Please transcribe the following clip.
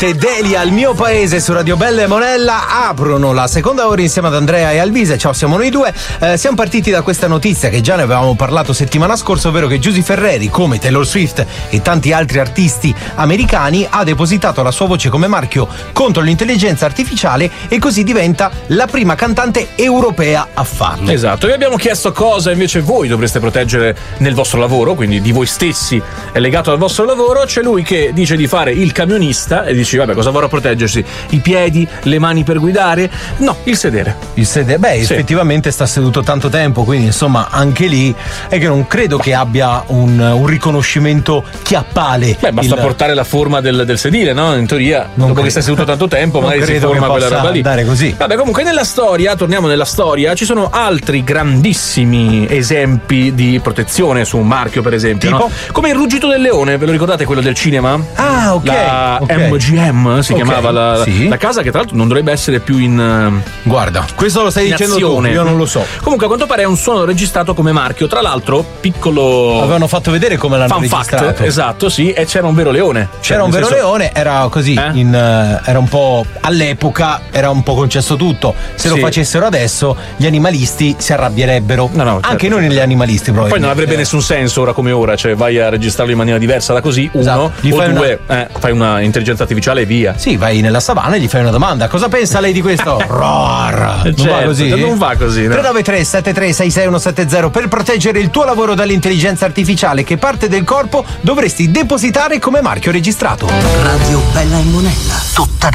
Delia, il mio paese su Radio Bella e Monella aprono la seconda ora insieme ad Andrea e Alvise. Ciao, siamo noi due. Siamo partiti da questa notizia che già ne avevamo parlato settimana scorsa, ovvero che Giusy Ferreri, come Taylor Swift e tanti altri artisti americani, ha depositato la sua voce come marchio contro l'intelligenza artificiale e così diventa la prima cantante europea a farlo. Esatto, vi abbiamo chiesto cosa invece voi dovreste proteggere nel vostro lavoro, quindi di voi stessi, è legato al vostro lavoro. C'è lui che dice di fare il camionista e dice vabbè, cosa vorrà proteggersi? I piedi, le mani per guidare? No, il sedere. Il sedere, beh, sì. Effettivamente sta seduto tanto tempo, quindi insomma anche lì è che non credo che abbia un riconoscimento chiappale. Beh, basta portare la forma del sedile, no? In teoria, dopo che stai seduto tanto tempo, magari si forma quella roba lì. Andare così. Vabbè, comunque nella storia, torniamo nella storia, ci sono altri grandissimi esempi di protezione su un marchio, per esempio, tipo? No? Come il ruggito del leone, ve lo ricordate quello del cinema? Ah, ok. La MGM si chiamava la casa, che tra l'altro non dovrebbe essere più in guarda, questo lo stai dicendo tu, io non lo so. Comunque a quanto pare è un suono registrato come marchio. Tra l'altro, piccolo avevano fatto vedere come l'hanno registrato. Fact, esatto, sì, e c'era un vero leone. C'era un vero leone, era così, era un po', all'epoca era un po' concesso tutto. Se lo facessero adesso gli animalisti si arrabbierebbero. No, anche noi negli animalisti probabilmente. Poi non avrebbe nessun senso ora come ora, cioè vai a registrarlo in maniera diversa da così, uno, gli o due, fai una intelligenza artificiale e via. Sì, vai nella savana e gli fai una domanda. Cosa pensa lei di questo? Roar! Non va così? Non va così, no? 393 73 66170 per proteggere il tuo lavoro dall'intelligenza artificiale. Che parte del corpo dovresti depositare come marchio registrato? Radio Bella e Monella, tutta